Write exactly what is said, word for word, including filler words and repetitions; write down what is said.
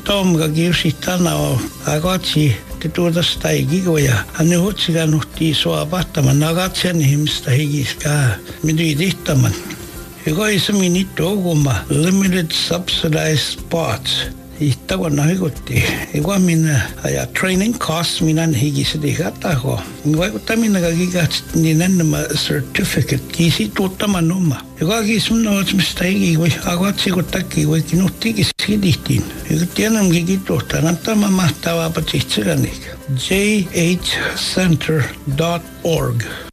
Tomga kiusitana o agatsi te tuodas taigigoja. Hän hutsiga nuhti sua pahtaman agatsen ihmistä higiska. Minui tihtaman. Joka isa minittu oguma limited subsidized spots. Ihtavana higutti. Joka minä aja training costs minän higisedi katako. Vaikuttaa minä kakikat niin ennämä certificate kiisi tuottaman numma. Joka kiisi minä otsmista higi voi agatsikot takki voi kinuhtiikis hidihtiin. Joka tiedänkin kituhtaa näyttämä mahtavaa patsihtsiranik. j h center dot org